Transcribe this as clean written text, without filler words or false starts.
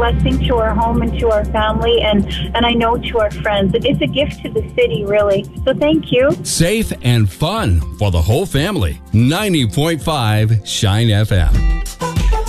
blessing to our home and to our family, and I know to our friends. It's a gift to the city, really. So thank you. Safe and fun for the whole family. 90.5 Shine FM.